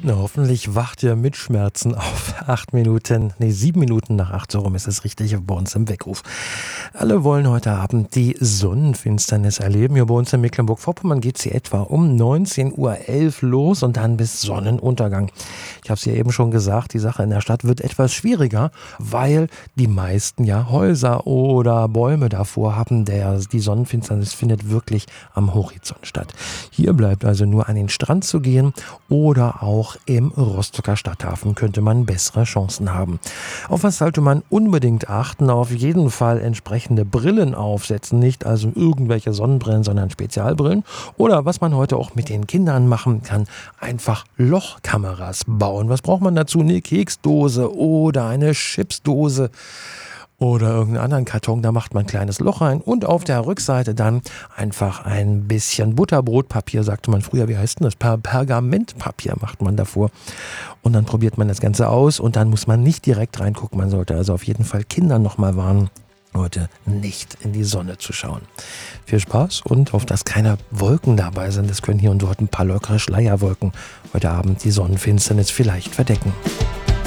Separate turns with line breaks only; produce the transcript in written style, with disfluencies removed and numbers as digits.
Na, hoffentlich wacht ihr mit Schmerzen auf. 7 Minuten nach 8, so rum ist es richtig bei uns im Weckruf. Alle wollen heute Abend die Sonnenfinsternis erleben. Hier bei uns in Mecklenburg-Vorpommern geht sie etwa um 19:11 Uhr los und dann bis Sonnenuntergang. Ich habe es ja eben schon gesagt, die Sache in der Stadt wird etwas schwieriger, weil die meisten ja Häuser oder Bäume davor haben. Die Sonnenfinsternis findet wirklich am Horizont statt. Hier bleibt also nur an den Strand zu gehen oder auch im Rostocker Stadthafen könnte man bessere Chancen haben. Auf was sollte man unbedingt achten? Auf jeden Fall entsprechende Brillen aufsetzen, nicht also irgendwelche Sonnenbrillen, sondern Spezialbrillen. Oder was man heute auch mit den Kindern machen kann, einfach Lochkameras bauen. Was braucht man dazu? Eine Keksdose oder eine Chipsdose oder irgendeinen anderen Karton, da macht man ein kleines Loch rein und auf der Rückseite dann einfach ein bisschen Butterbrotpapier, sagte man früher, wie heißt denn das? Pergamentpapier macht man davor und dann probiert man das Ganze aus und dann muss man nicht direkt reingucken, man sollte also auf jeden Fall Kinder nochmal warnen, heute nicht in die Sonne zu schauen. Viel Spaß und auf dass keine Wolken dabei sind, es können hier und dort ein paar lockere Schleierwolken heute Abend die Sonnenfinsternis vielleicht verdecken.